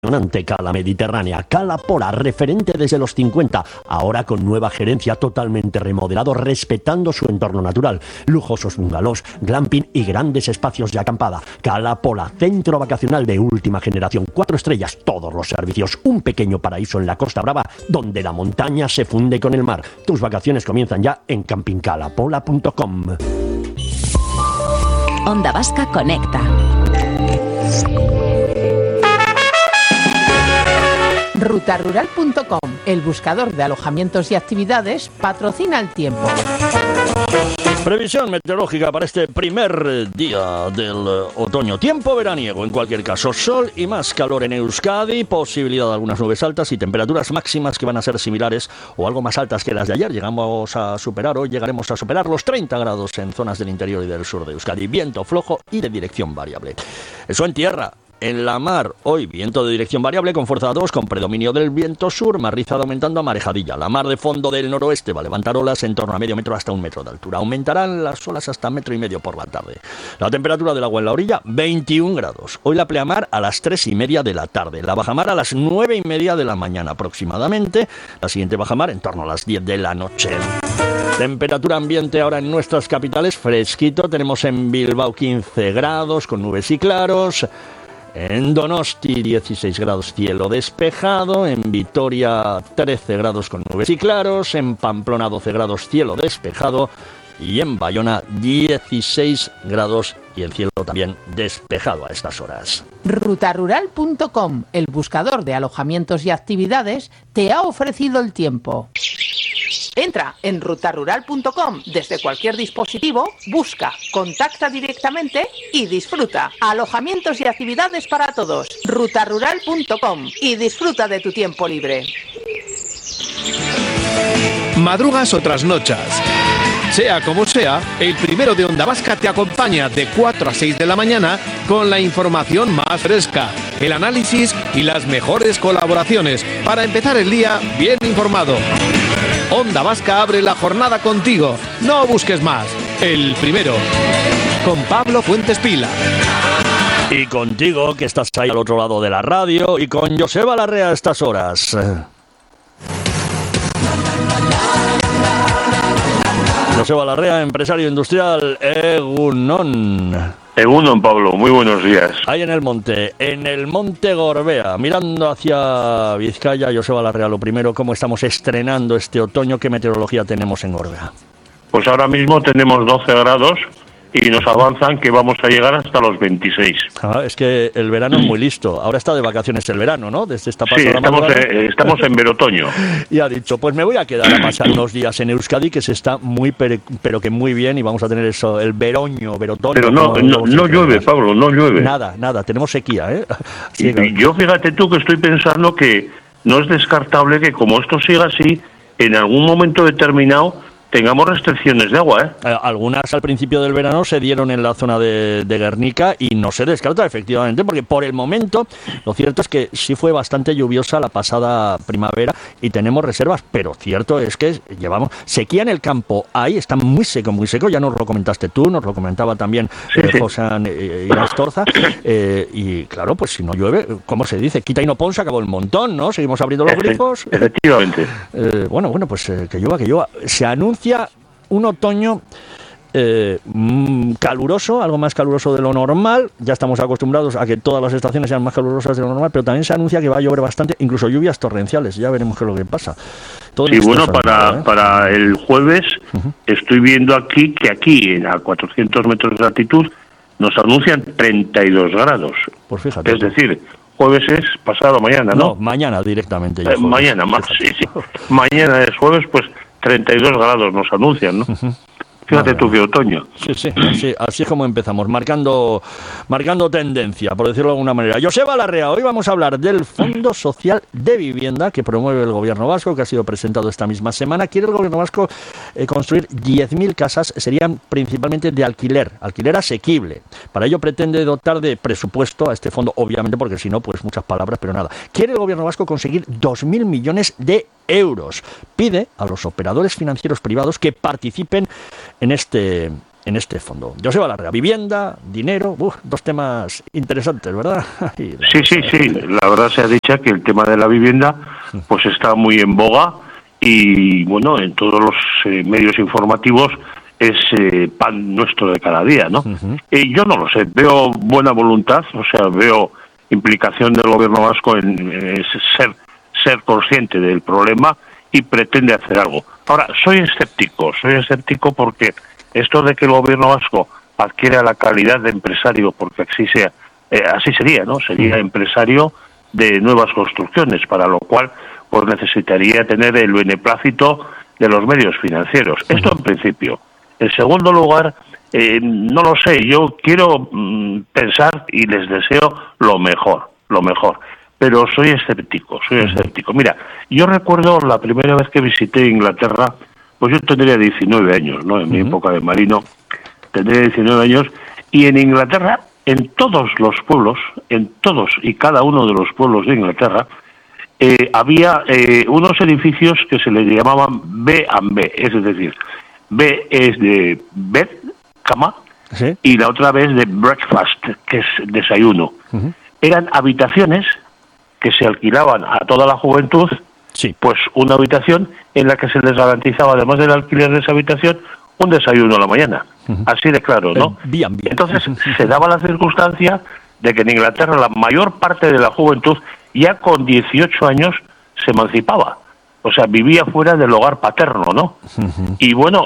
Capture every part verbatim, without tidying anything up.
Impresionante Cala Mediterránea, Cala Pola, referente desde los cincuenta, ahora con nueva gerencia, totalmente remodelado, respetando su entorno natural. Lujosos bungalows, glamping y grandes espacios de acampada. Cala Pola, centro vacacional de última generación, cuatro estrellas, todos los servicios, un pequeño paraíso en la Costa Brava, donde la montaña se funde con el mar. Tus vacaciones comienzan ya en camping cala pola punto com. Onda Vasca Conecta. ruta rural punto com, el buscador de alojamientos y actividades, patrocina el tiempo. Previsión meteorológica para este primer día del otoño. Tiempo veraniego, en cualquier caso. Sol y más calor en Euskadi, posibilidad de algunas nubes altas y temperaturas máximas que van a ser similares o algo más altas que las de ayer. Llegamos a superar, hoy llegaremos a superar los treinta grados en zonas del interior y del sur de Euskadi. Viento flojo y de dirección variable. Eso en tierra. En la mar, hoy viento de dirección variable con fuerza dos, con predominio del viento sur, mar rizado aumentando a marejadilla. La mar de fondo del noroeste va a levantar olas en torno a medio metro hasta un metro de altura. Aumentarán las olas hasta metro y medio por la tarde. La temperatura del agua en la orilla, veintiún grados. Hoy la pleamar a las tres y media de la tarde. La bajamar a las nueve y media de la mañana aproximadamente. La siguiente bajamar en torno a las diez de la noche. Temperatura ambiente ahora en nuestras capitales, fresquito. Tenemos en Bilbao quince grados con nubes y claros. En Donosti dieciséis grados, cielo despejado. En Vitoria trece grados con nubes y claros. En Pamplona doce grados, cielo despejado. Y en Bayona dieciséis grados y el cielo también despejado a estas horas. ruta rural punto com, el buscador de alojamientos y actividades, te ha ofrecido el tiempo. Entra en ruta rural punto com desde cualquier dispositivo, busca, contacta directamente y disfruta. Alojamientos y actividades para todos. ruta rural punto com y disfruta de tu tiempo libre. Madrugas o trasnochas. Sea como sea, el primero de Onda Vasca te acompaña de cuatro a seis de la mañana con la información más fresca, el análisis y las mejores colaboraciones para empezar el día bien informado. Onda Vasca abre la jornada contigo. No busques más. El primero. Con Pablo Fuentes Pila. Y contigo, que estás ahí al otro lado de la radio, y con Joseba Larrea a estas horas. Joseba Larrea, empresario industrial, Egunon. Egunon, Pablo, muy buenos días. Ahí en el monte, en el monte Gorbea, mirando hacia Vizcaya, Joseba Larrea, lo primero, ¿cómo estamos estrenando este otoño? ¿Qué meteorología tenemos en Gorbea? Pues ahora mismo tenemos doce grados y nos avanzan que vamos a llegar hasta los veintiséis. Ah, es que el verano es muy listo. Ahora está de vacaciones el verano, ¿no? Desde esta pasada. Sí, estamos, eh, estamos en verotoño. Y ha dicho, pues me voy a quedar a pasar unos días en Euskadi, que se está muy, pero, pero que muy bien, y vamos a tener eso, el veroño, verotoño. Pero no, no, no llueve, Pablo, no llueve. Nada, nada, tenemos sequía, ¿eh? Sí, y yo fíjate tú que estoy pensando que no es descartable que como esto siga así, en algún momento determinado tengamos restricciones de agua, ¿eh? Eh, Algunas al principio del verano se dieron en la zona de, de Guernica y no se descarta, efectivamente, porque por el momento lo cierto es que sí fue bastante lluviosa la pasada primavera y tenemos reservas, pero cierto es que llevamos sequía en el campo. Ahí está muy seco, muy seco, ya nos lo comentaste tú, nos lo comentaba también sí, eh, sí. José eh, Irastorza, eh, y claro, pues si no llueve, ¿cómo se dice? Quita y no pon, se acabó el montón, ¿no? Seguimos abriendo los grifos. Efectivamente. Eh, bueno, bueno, pues eh, que llueva, que llueva. Se anuncia un otoño eh, caluroso, algo más caluroso de lo normal. Ya estamos acostumbrados a que todas las estaciones sean más calurosas de lo normal, pero también se anuncia que va a llover bastante, incluso lluvias torrenciales. Ya veremos qué es lo que pasa. Todo sí, bueno, para, ¿eh? para el jueves uh-huh. estoy viendo aquí que aquí, a cuatrocientos metros de altitud, nos anuncian treinta y dos grados. Pues fíjate. Es decir, jueves es pasado mañana, ¿no? No, mañana directamente. Ya eh, mañana, más, sí, sí. Mañana es jueves, pues treinta y dos grados nos anuncian, ¿no? Uh-huh. Fíjate tú, que otoño. Sí, sí, sí, así es como empezamos, marcando marcando tendencia, por decirlo de alguna manera. Joseba Larrea, hoy vamos a hablar del Fondo Social de Vivienda que promueve el Gobierno Vasco, que ha sido presentado esta misma semana. Quiere el Gobierno Vasco eh, construir diez mil casas, serían principalmente de alquiler, alquiler asequible. Para ello pretende dotar de presupuesto a este fondo, obviamente, porque si no, pues muchas palabras, pero nada. Quiere el Gobierno Vasco conseguir dos mil millones de euros. Pide a los operadores financieros privados que participen en este en este fondo. Joseba Larrea, vivienda, dinero, uf, dos temas interesantes, ¿verdad? Sí, sí, sí. La verdad se ha dicho que el tema de la vivienda pues está muy en boga y, bueno, en todos los eh, medios informativos es eh, pan nuestro de cada día, ¿no? Uh-huh. Y yo no lo sé, veo buena voluntad, o sea, veo implicación del gobierno vasco en, en ser, ser consciente del problema y pretende hacer algo. Ahora, soy escéptico, soy escéptico porque esto de que el gobierno vasco adquiera la calidad de empresario, porque así sea, eh, así sería, ¿no? Sería empresario de nuevas construcciones, para lo cual pues necesitaría tener el beneplácito de los medios financieros. Esto en principio. En segundo lugar, eh, no lo sé, yo quiero mm, pensar y les deseo lo mejor, lo mejor, pero soy escéptico, soy escéptico. Mira, yo recuerdo la primera vez que visité Inglaterra, pues yo tendría diecinueve años, ¿no? En uh-huh. mi época de marino, tendría diecinueve años, y en Inglaterra, en todos los pueblos, en todos y cada uno de los pueblos de Inglaterra, eh, había eh, unos edificios que se les llamaban B and B, es decir, B es de bed, cama, ¿sí? Y la otra B es de breakfast, que es desayuno. Uh-huh. Eran habitaciones que se alquilaban a toda la juventud, sí. Pues una habitación en la que se les garantizaba, además del alquiler de esa habitación, un desayuno a la mañana. Uh-huh. Así de claro, ¿no? Eh, bien, bien. Entonces se daba la circunstancia de que en Inglaterra la mayor parte de la juventud ya con dieciocho años se emancipaba. O sea, vivía fuera del hogar paterno, ¿no? Uh-huh. Y bueno,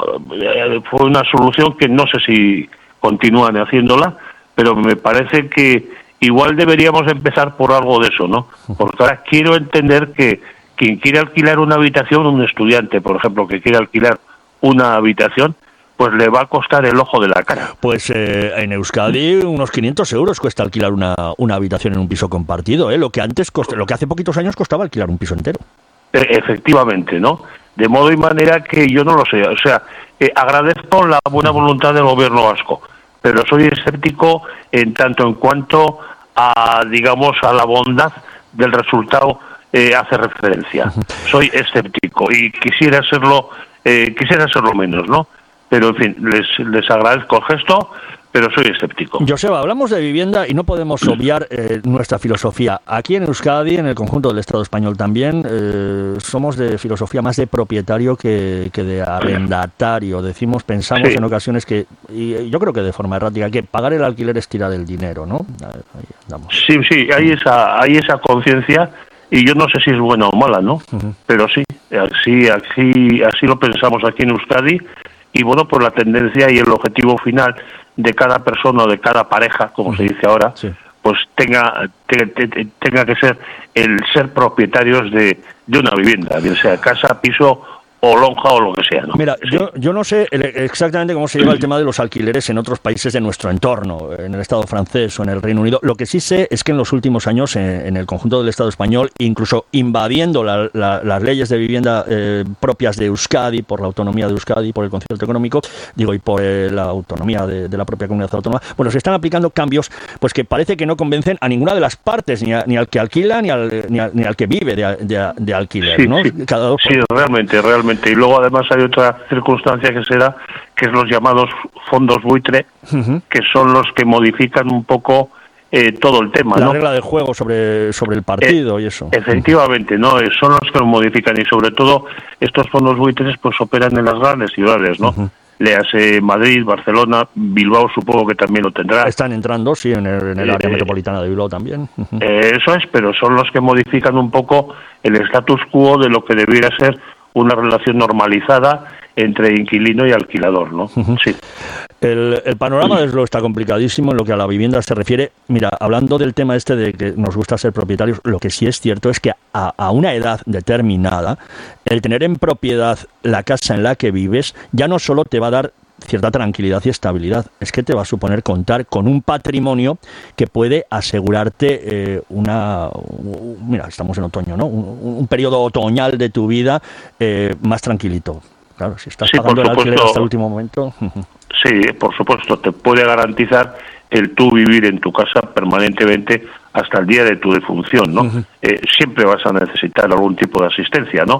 fue una solución que no sé si continúan haciéndola, pero me parece que igual deberíamos empezar por algo de eso, ¿no? Porque ahora quiero entender que quien quiere alquilar una habitación, un estudiante, por ejemplo, que quiere alquilar una habitación, pues le va a costar el ojo de la cara. Pues eh, en Euskadi unos quinientos euros cuesta alquilar una, una habitación en un piso compartido, ¿eh? Lo que antes cost- lo que hace poquitos años costaba alquilar un piso entero. Efectivamente, ¿no? De modo y manera que yo no lo sé, o sea, eh, agradezco la buena voluntad del gobierno vasco, pero soy escéptico en tanto en cuanto a, digamos, a la bondad del resultado eh, hace referencia. Soy escéptico y quisiera serlo, eh, quisiera serlo menos, ¿no? Pero, en fin, les, les agradezco el gesto, pero soy escéptico. Joseba, hablamos de vivienda y no podemos obviar eh, nuestra filosofía. Aquí en Euskadi, en el conjunto del Estado español también, eh, somos de filosofía más de propietario que, que de arrendatario. Decimos, pensamos sí. en ocasiones que, y yo creo que de forma errática, que pagar el alquiler es tirar el dinero, ¿no? Ahí andamos. Sí, sí, hay esa, hay esa conciencia y yo no sé si es buena o mala, ¿no? Uh-huh. Pero sí, así, así, así lo pensamos aquí en Euskadi. Y bueno, por la tendencia y el objetivo final de cada persona o de cada pareja, como uh-huh. se dice ahora, sí. pues tenga, te, te, tenga que ser el ser propietarios de, de una vivienda, bien sea casa, piso o lonja o lo que sea, ¿no? Mira, sí. yo, yo no sé exactamente cómo se lleva el tema de los alquileres en otros países de nuestro entorno, en el Estado francés o en el Reino Unido. Lo que sí sé es que en los últimos años, en, en el conjunto del Estado español, incluso invadiendo la, la, las leyes de vivienda eh, propias de Euskadi, por la autonomía de Euskadi, por el concierto económico, digo, y por eh, la autonomía de, de la propia comunidad autónoma, bueno, se están aplicando cambios pues que parece que no convencen a ninguna de las partes, ni, a, ni al que alquila, ni al, ni, al, ni al que vive de, de, de alquiler, sí, ¿no? Sí, Cada dos sí realmente, realmente. Y luego además hay otra circunstancia que será, que es los llamados fondos buitre, uh-huh. que son los que modifican un poco eh, todo el tema, la ¿no? regla del juego sobre, sobre el partido eh, y eso. Efectivamente, ¿no? Son los que lo modifican y sobre todo estos fondos buitres pues operan en las grandes ciudades, ¿no? Uh-huh. Léase Madrid, Barcelona, Bilbao supongo que también lo tendrá. Están entrando, sí, en el, en el área eh, metropolitana de Bilbao también. Uh-huh. Eh, eso es, pero son los que modifican un poco el status quo de lo que debiera ser una relación normalizada entre inquilino y alquilador, ¿no? Uh-huh. Sí. El, el panorama desde luego está complicadísimo en lo que a la vivienda se refiere. Mira, hablando del tema este de que nos gusta ser propietarios, lo que sí es cierto es que a, a una edad determinada, el tener en propiedad la casa en la que vives ya no solo te va a dar cierta tranquilidad y estabilidad, es que te va a suponer contar con un patrimonio que puede asegurarte eh, una, un, mira, estamos en otoño, ¿no? Un, un periodo otoñal de tu vida eh, más tranquilito. Claro, si estás sí, pagando el alquiler hasta el último momento. Sí, por supuesto, te puede garantizar el tú vivir en tu casa permanentemente hasta el día de tu defunción, ¿no? Uh-huh. Eh, siempre vas a necesitar algún tipo de asistencia, ¿no?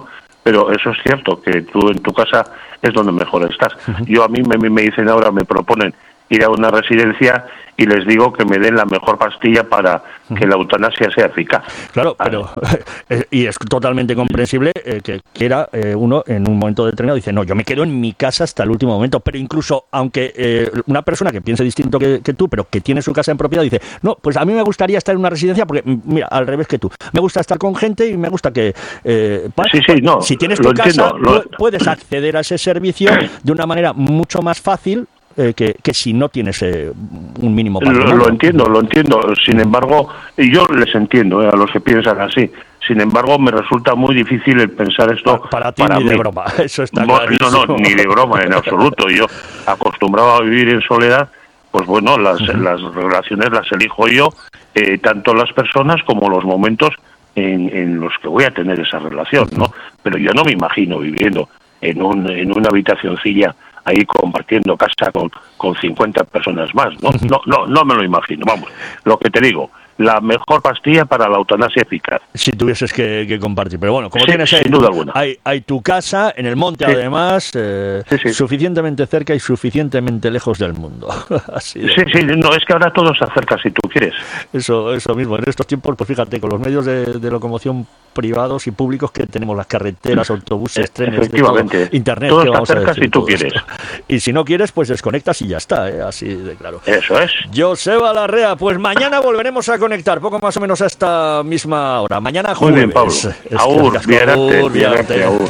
pero eso es cierto, que tú en tu casa es donde mejor estás. Uh-huh. Yo a mí me, me dicen ahora, me proponen ir a una residencia y les digo que me den la mejor pastilla para que la eutanasia sea eficaz. Claro, pero y es totalmente comprensible eh, que quiera eh, uno en un momento determinado dice, no, yo me quedo en mi casa hasta el último momento, pero incluso aunque eh, una persona que piense distinto que, que tú, pero que tiene su casa en propiedad, dice, no, pues a mí me gustaría estar en una residencia porque, mira, al revés que tú, me gusta estar con gente y me gusta que eh, pa, sí, sí, no, si tienes tu casa, entiendo, lo... puedes acceder a ese servicio de una manera mucho más fácil Eh, que, que si no tienes eh, un mínimo patrimonio. Lo, lo entiendo, lo entiendo. Sin embargo, y yo les entiendo eh, a los que piensan así. Sin embargo, me resulta muy difícil el pensar esto para, para ti para ni mí. De broma, eso está no, clarísimo. No, no, ni de broma en absoluto. Yo, acostumbrado a vivir en soledad, pues bueno, las, uh-huh. las relaciones las elijo yo, eh, tanto las personas como los momentos en, en los que voy a tener esa relación, ¿no? Pero yo no me imagino viviendo en, un, en una habitacioncilla ahí compartiendo casa con, con cincuenta personas más, ¿no? No, no, no me lo imagino, vamos, lo que te digo, la mejor pastilla para la eutanasia eficaz. Si tuvieses que, que compartir, pero bueno, como sí, tienes sin ahí, duda alguna. Hay, hay tu casa en el monte, sí. además, eh, sí, sí. suficientemente cerca y suficientemente lejos del mundo. Así de... Sí, sí, no, es que ahora todo se acerca si tú quieres. Eso, eso mismo, en estos tiempos, pues fíjate, con los medios de, de locomoción privados y públicos que tenemos, las carreteras, autobuses, trenes, efectivamente, de todo, internet, todo que está vamos cerca a decir, si tú quieres. Esto. Y si no quieres, pues desconectas y ya está, ¿eh? Así de claro. Eso es. Joseba Larrea, pues mañana volveremos a conectar, poco más o menos a esta misma hora. Mañana jueves. Muy bien, Pablo. Agur, viarate, viarate, agur.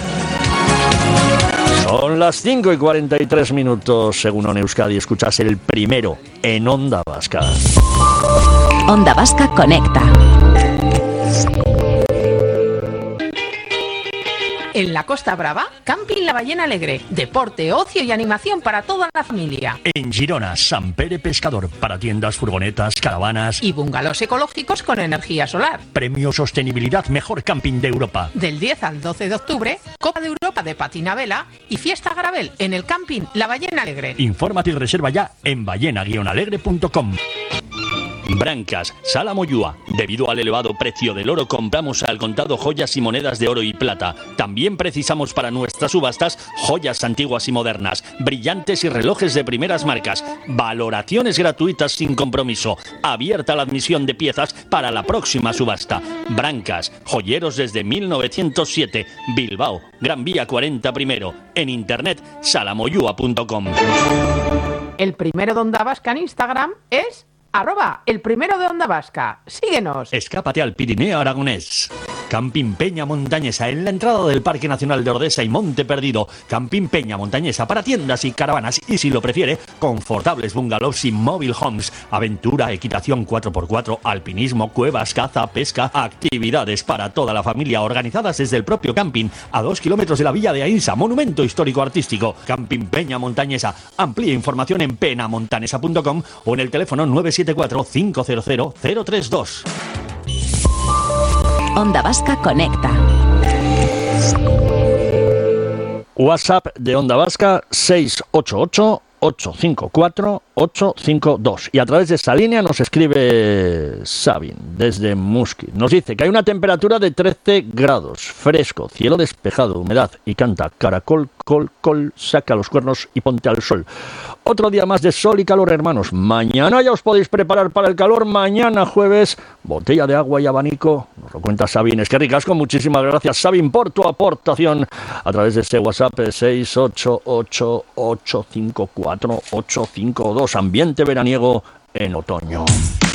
Son las cinco y cuarenta y tres minutos, según On Euskadi. Escuchas el primero en Onda Vasca. Onda Vasca Conecta. En la Costa Brava, Camping La Ballena Alegre. Deporte, ocio y animación para toda la familia. En Girona, San Pere Pescador. Para tiendas, furgonetas, caravanas. Y bungalows ecológicos con energía solar. Premio Sostenibilidad Mejor Camping de Europa. Del diez al doce de octubre, Copa de Europa de patina vela y Fiesta Garabel en el Camping La Ballena Alegre. Infórmate y reserva ya en ballena guion alegre punto com. Brancas, Sala Moyúa. Debido al elevado precio del oro, compramos al contado joyas y monedas de oro y plata. También precisamos para nuestras subastas joyas antiguas y modernas, brillantes y relojes de primeras marcas. Valoraciones gratuitas sin compromiso. Abierta la admisión de piezas para la próxima subasta. Brancas, joyeros desde mil novecientos siete. Bilbao, Gran Vía cuarenta primero. En internet, salamoyúa punto com. El primero de Onda Vasca en Instagram es... arroba el primero de Onda Vasca. Síguenos. Escápate al Pirineo Aragonés. Camping Peña Montañesa, en la entrada del Parque Nacional de Ordesa y Monte Perdido. Camping Peña Montañesa para tiendas y caravanas y, si lo prefiere, confortables bungalows y mobile homes. Aventura, equitación cuatro por cuatro, alpinismo, cuevas, caza, pesca, actividades para toda la familia organizadas desde el propio camping a dos kilómetros de la Villa de Ainsa, monumento histórico artístico. Camping Peña Montañesa. Amplía información en penamontanesa punto com o en el teléfono nueve siete cuatro cinco cero cero cero tres dos. Onda Vasca Conecta. WhatsApp de Onda Vasca seis ocho ocho, ocho cinco cuatro, ocho cinco dos. Y a través de esta línea nos escribe Sabin desde Musqui. Nos dice que hay una temperatura de trece grados, fresco, cielo despejado, humedad, y canta caracol, col, col, saca los cuernos y ponte al sol. Otro día más de sol y calor, hermanos. Mañana ya os podéis preparar para el calor. Mañana jueves, botella de agua y abanico. Nos lo cuenta Sabin. Es que ricasco. Muchísimas gracias, Sabin, por tu aportación a través de este WhatsApp seis ocho ocho, ocho cinco cuatro, ocho cinco dos. Ambiente veraniego en otoño.